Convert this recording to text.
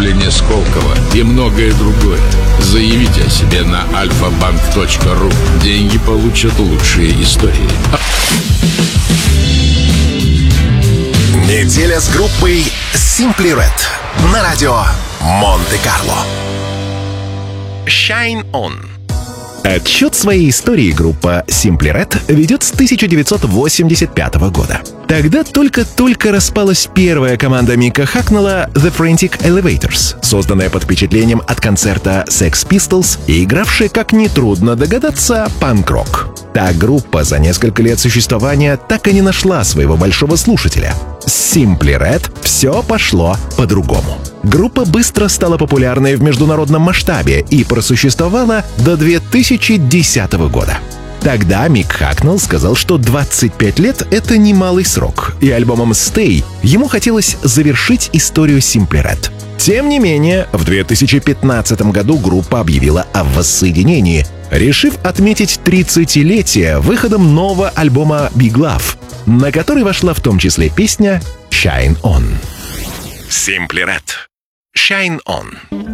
управления Сколково и многое другое. Заявите о себе на alfabank.ru. Деньги получат лучшие истории. Неделя с группой Simply Red на радио Монте-Карло. Shine On. Отсчет своей истории группа Simply Red ведет с 1985 года. Тогда только-только распалась первая команда Мика Хакнелла The Frantic Elevators, созданная под впечатлением от концерта Sex Pistols и игравшая, как нетрудно догадаться, панк-рок. Та группа за несколько лет существования так и не нашла своего большого слушателя. С Simply Red все пошло по-другому. Группа быстро стала популярной в международном масштабе и просуществовала до 2010 года. Тогда Мик Хакнелл сказал, что 25 лет — это немалый срок, и альбомом «Stay» ему хотелось завершить историю Simply Red. Тем не менее, в 2015 году группа объявила о воссоединении, решив отметить 30-летие выходом нового альбома Big Love, на который вошла в том числе песня «Shine On». Simply Red. Shine On.